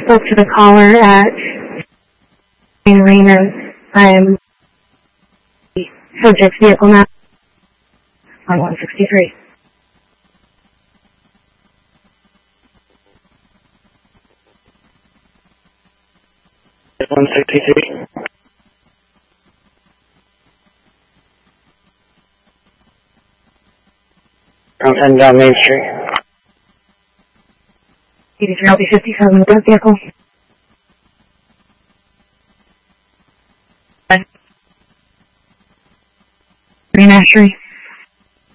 spoke to the caller at Arena. I'm subject vehicle now on 163. Content down Main Street. 83 LB57 with that vehicle. Green Ashery.